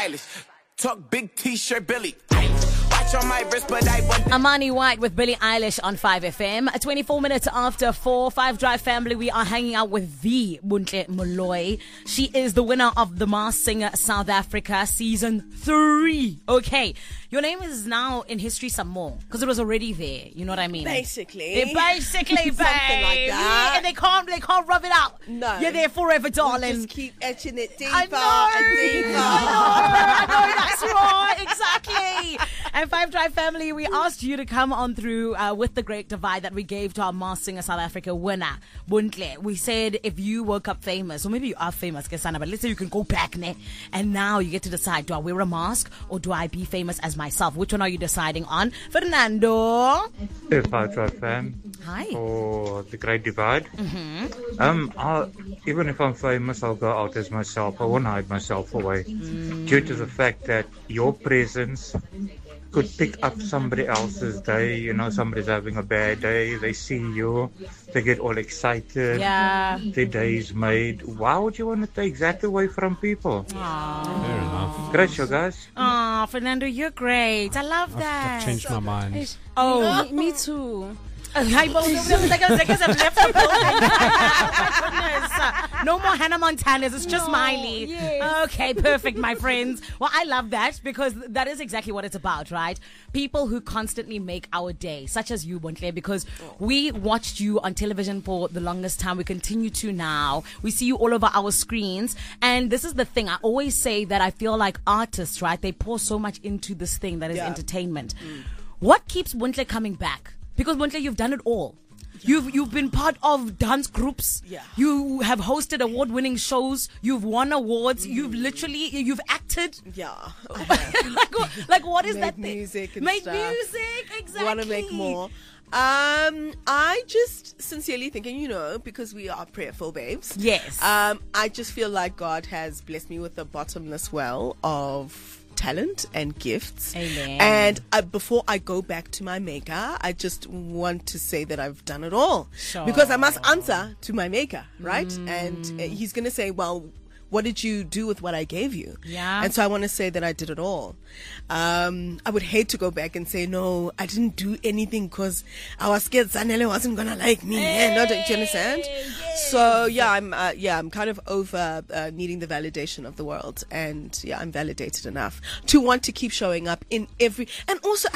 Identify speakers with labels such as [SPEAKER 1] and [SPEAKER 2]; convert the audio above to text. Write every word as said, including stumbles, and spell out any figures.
[SPEAKER 1] stylish. Talk big t-shirt, Billy Eilish. Watch on my wrist, but I want
[SPEAKER 2] Amani White with Billie Eilish on five F M. twenty-four minutes after four, Five Drive family, we are hanging out with the Bontle Moloi. She is the winner of The Masked Singer South Africa season three. Okay, your name is now in history some more because it was already there. You know what I mean?
[SPEAKER 3] Basically,
[SPEAKER 2] yeah, basically,
[SPEAKER 3] something like that.
[SPEAKER 2] Yeah, and they can't, they can't rub it out.
[SPEAKER 3] No,
[SPEAKER 2] you're there forever, darling.
[SPEAKER 3] We'll just keep etching it deeper
[SPEAKER 2] I know,
[SPEAKER 3] and deeper.
[SPEAKER 2] I know, I know, that's right, exactly. And Five Drive family, we asked you to come on through uh, with the great divide that we gave to our Masked Singer South Africa winner, Bontle. We said if you woke up famous, or maybe you are famous, Kesana, but let's say you can go back ne, and now you get to decide, do I wear a mask or do I be famous as myself? Which one are you deciding on? Fernando?
[SPEAKER 4] Hey, Five Drive fam.
[SPEAKER 2] Hi.
[SPEAKER 4] For the great divide. Mm-hmm. Um, I'll, even if I'm famous, I'll go out as myself. I won't hide myself away. Mm. Due to the fact that your presence could pick up somebody else's day. You know, somebody's having a bad day. They see you. They get all excited.
[SPEAKER 2] Yeah.
[SPEAKER 4] Their day's made. Why would you want to take that away from people?
[SPEAKER 2] Aww.
[SPEAKER 5] Fair enough.
[SPEAKER 4] Great show, guys.
[SPEAKER 2] Aw, Fernando, you're great. I love
[SPEAKER 5] I've,
[SPEAKER 2] that.
[SPEAKER 5] I've changed my mind.
[SPEAKER 2] Oh,
[SPEAKER 6] me, me too.
[SPEAKER 2] Hi, both of them. Like us, like us have left the building. Goodness. No more Hannah Montanas. It's just
[SPEAKER 6] No,
[SPEAKER 2] Miley.
[SPEAKER 6] yes.
[SPEAKER 2] Okay, perfect, my friends. Well, I love that because that is exactly what it's about, right? People who constantly make our day, such as you, Bontle, because we watched you on television for the longest time. We continue to now. We see you all over our screens. And this is the thing. I always say that I feel like artists, right? They pour so much into this thing that is
[SPEAKER 3] Yeah.
[SPEAKER 2] entertainment. Mm. What keeps Bontle coming back? Because Bontle, you've done it all. Yeah. You've you've been part of dance groups.
[SPEAKER 3] Yeah.
[SPEAKER 2] You have hosted award-winning shows. You've won awards. Mm. You've literally you've acted.
[SPEAKER 3] Yeah.
[SPEAKER 2] like, like what is
[SPEAKER 3] Made
[SPEAKER 2] that thing?
[SPEAKER 3] music and
[SPEAKER 2] Made
[SPEAKER 3] stuff.
[SPEAKER 2] music, exactly.
[SPEAKER 3] Want to make more. Um, I just sincerely thinking, you know, because we are prayerful babes.
[SPEAKER 2] Yes.
[SPEAKER 3] Um, I just feel like God has blessed me with a bottomless well of talent and gifts.
[SPEAKER 2] Amen.
[SPEAKER 3] And uh, before I go back to my maker, I just want to say that I've done it all.
[SPEAKER 2] Sure.
[SPEAKER 3] Because I must answer to my maker, right?
[SPEAKER 2] Mm.
[SPEAKER 3] And uh, he's going to say, well, what did you do with what I gave you?
[SPEAKER 2] Yeah.
[SPEAKER 3] And so I want to say that I did it all. Um, I would hate to go back and say, no, I didn't do anything because I was scared Zanele wasn't going to like me.
[SPEAKER 2] Hey,
[SPEAKER 3] yeah, no, do you understand?
[SPEAKER 2] yes.
[SPEAKER 3] So yeah, I'm, uh, yeah, I'm kind of over uh, needing the validation of the world. And yeah, I'm validated enough to want to keep showing up in every, and also